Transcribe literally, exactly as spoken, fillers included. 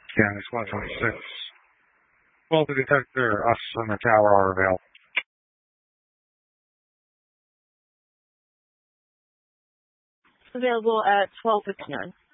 County one twenty-six. Well, the detector, us on the tower are available. Available at twelve fifty-nine.